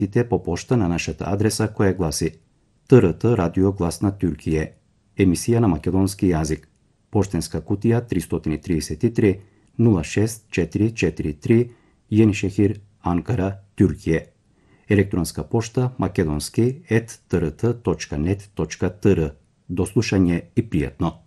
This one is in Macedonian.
Те по почта на нашата адреса, koja glasi TRT Radio Glasna Türkiye, emisija na makedonski jezik, poštanska kutija 333 06443 Yenişehir, Ankara, Türkiye. Elektronska pošta makedonski @trt.net.tr. До слушanje i приjetno.